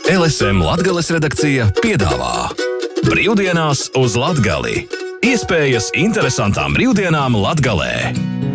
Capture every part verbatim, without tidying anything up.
L S M Latgales redakcija piedāvā Brīvdienās uz Latgali. Iespējas interesantām brīvdienām Latgalē.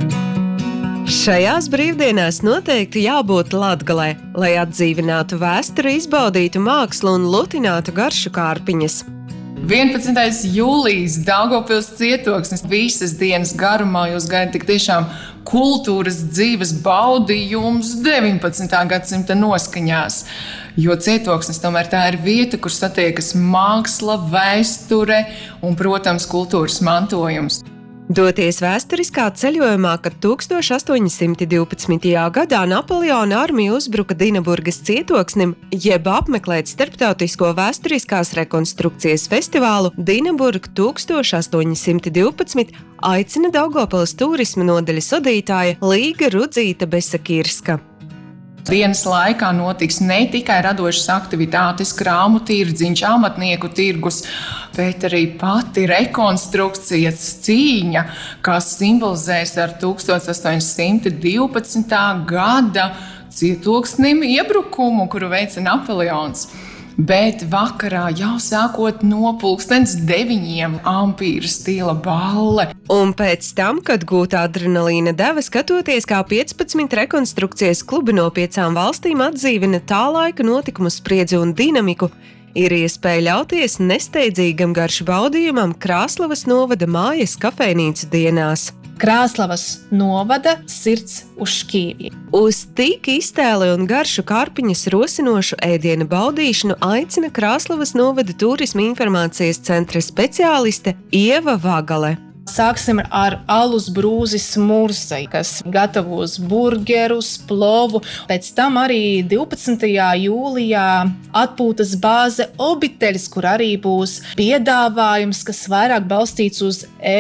Šajās brīvdienās noteikti jābūt Latgalē, lai atdzīvinātu vēsturi, izbaudītu mākslu un lutinātu garšu kārpiņas. vienpadsmitais jūlijas Daugavpils cietoksnis visas dienas garumā jūs gaida tik tiešām kultūras dzīves baudījums deviņpadsmitā gadsimta noskaņās. Jo cietoksnis tomēr tā ir vieta, kur satiekas māksla, vēsture un, protams, kultūras mantojums. Doties vēsturiskā ceļojumā, kad tūkstoš astoņi simti divpadsmitajā gadā Napoleona armija uzbruka Dinaburgas cietoksnim, jeb apmeklēt starptautisko vēsturiskās rekonstrukcijas festivālu Dinaburg tūkstoš astoņi simti divpadsmit, aicina Daugavpils turisma nodaļas vadītāja Līga Rudzīta Besakirska. Dienas laikā notiks ne tikai radošas aktivitātes, krāmu tirdziņš, amatnieku tirgus, bet arī pati rekonstrukcijas cīņa, kas simbolizēs ar tūkstoš astoņi simti divpadsmitā gada cietoksnim iebrukumu, kuru veica Napoleons. Bet vakarā jau sākot no pulkstens deviņiem ampīra stila balle. Un pēc tam, kad gūta adrenalīna deva, skatoties, kā piecpadsmit rekonstrukcijas klubi no piecām valstīm atdzīvina tā laika notikumu spriedzi un dinamiku, ir iespēja ļauties nesteidzīgam garšu baudījumam Krāslavas novada mājas kafejnīcu dienās. Krāslavas novada sirds uz šķīvja. Uz tik iztēli un garšu kārpiņas rosinošu ēdienu baudīšanu aicina Krāslavas novada turisma informācijas centra speciāliste Ieva Vagale. Sāksim ar alus brūzi Smurzai, kas gatavos burgerus, plovu. Pēc tam arī divpadsmitajā jūlijā atpūtas bāze Obiteļs, kur arī būs piedāvājums, kas vairāk balstīts uz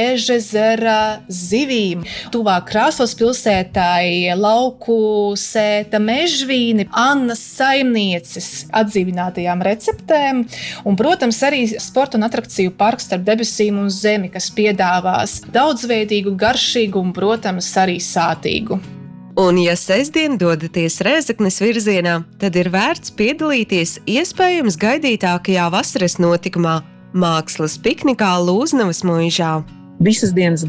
ēžezera zivīm. Tuvāk Krāslavas pilsētai lauku sēta mežvīni, Annas saimnieces atdzīvinātajām receptēm. Un, protams, arī sporta un atrakciju parks starp debesīm un zemi, kas piedāvā daudzveidīgu, garšīgu un, protams, arī sātīgu. Un, ja sestdien dodaties Rēzeknes virzienā, tad ir vērts piedalīties iespējams gaidītākajā vasaras notikumā – mākslas piknikā Lūznavas muižā. Visas dienas